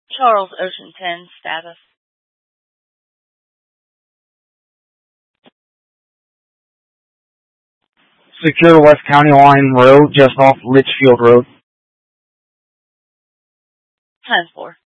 Charles Ocean 10 status. Secure West County Line Road just off Litchfield Road. 10-4.